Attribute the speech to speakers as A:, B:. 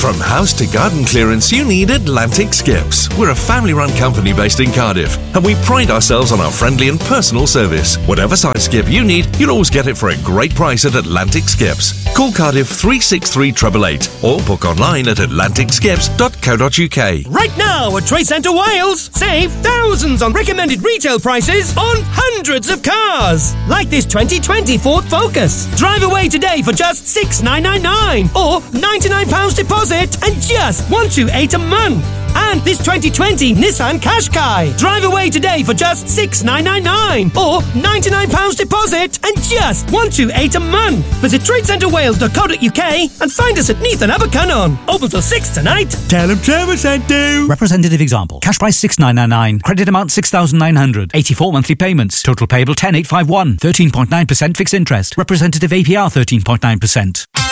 A: From house to garden clearance, you need Atlantic Skips. We're a family-run company based in Cardiff, and we pride ourselves on our friendly and personal service. Whatever size skip you need, you'll always get it for a great price at Atlantic Skips. Call Cardiff 363 888 or book online at atlanticskips.co.uk.
B: Right now at Trade Centre Wales, save thousands on recommended retail prices on hundreds of cars. Like this 2020 Ford Focus. Drive away today for just $6,999 or £99 deposit and just $128 a month. And this 2020 Nissan Qashqai. Drive away today for just $6,999 or £99 deposit and just $128 a month. Visit tradecentrewales.co.uk and find us at Neath and Abercunnon. Open till 6 tonight. Tell them Trevor sent you.
C: Representative example. Cash price $6,999. Credit amount $6,900. 84 monthly payments. Total payable $10,851. 13.9% fixed interest. Representative APR 13.9%.